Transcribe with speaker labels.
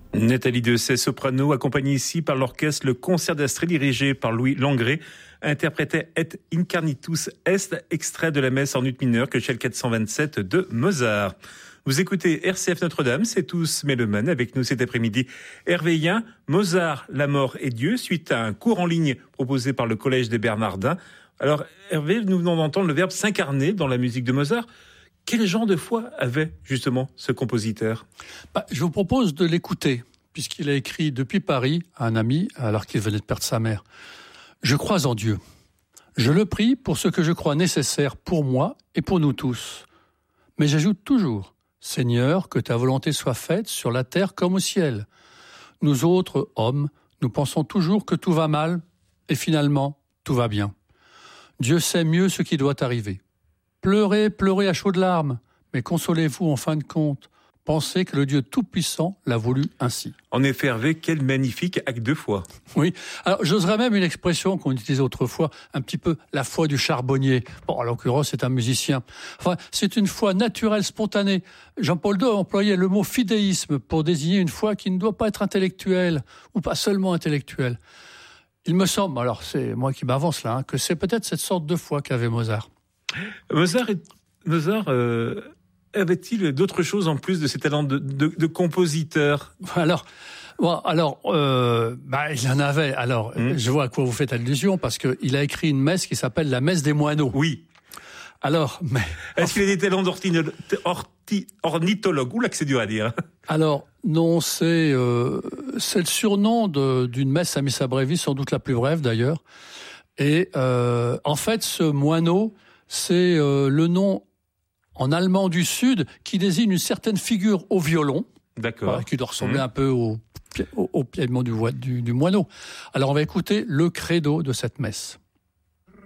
Speaker 1: Nathalie Dessay, soprano, accompagnée ici par l'orchestre Le Concert d'Astrée, dirigé par Louis Langrée, interprétait Et Incarnitus Est, extrait de la messe en ut mineur que Shell 427 de Mozart. Vous écoutez RCF Notre-Dame, c'est tous mélomanes. Avec nous cet après-midi, Hervé Yin, Mozart, la mort et Dieu, suite à un cours en ligne proposé par le Collège des Bernardins. Alors Hervé, nous venons d'entendre le verbe s'incarner dans la musique de Mozart. Quel genre de foi avait justement ce compositeur ?
Speaker 2: Je vous propose de l'écouter, puisqu'il a écrit depuis Paris à un ami, alors qu'il venait de perdre sa mère. « Je crois en Dieu. Je le prie pour ce que je crois nécessaire pour moi et pour nous tous. Mais j'ajoute toujours, Seigneur, que ta volonté soit faite sur la terre comme au ciel. Nous autres, hommes, nous pensons toujours que tout va mal, et finalement, tout va bien. Dieu sait mieux ce qui doit arriver. Pleurez, pleurez à chaudes larmes, mais consolez-vous en fin de compte. Pensez que le Dieu Tout-Puissant l'a voulu ainsi. »
Speaker 1: En effet, Hervé, quel magnifique acte de foi.
Speaker 2: Oui, alors j'oserais même une expression qu'on utilisait autrefois, un petit peu la foi du charbonnier. Bon, en l'occurrence, c'est un musicien. Enfin, c'est une foi naturelle, spontanée. Jean-Paul II employait le mot fidéisme pour désigner une foi qui ne doit pas être intellectuelle, ou pas seulement intellectuelle. Il me semble, alors c'est moi qui m'avance là, que c'est peut-être cette sorte de foi qu'avait Mozart.
Speaker 1: Mozart avait-il d'autres choses en plus de ses talents de compositeur ?
Speaker 2: Alors, il en avait. Alors, je vois à quoi vous faites allusion, parce qu'il a écrit une messe qui s'appelle la messe des moineaux.
Speaker 1: Oui.
Speaker 2: Alors, mais...
Speaker 1: Est-ce qu'il a des talents d'ornithologue ? Oula, que c'est dur à dire.
Speaker 2: Alors, non, c'est le surnom d'une messe à Missa Brevis, sans doute la plus brève d'ailleurs. Et en fait, ce moineau, c'est le nom en allemand du Sud qui désigne une certaine figure au violon.
Speaker 1: D'accord.
Speaker 2: Voilà, qui doit ressembler un peu au piément du moineau. Alors, on va écouter le credo de cette messe.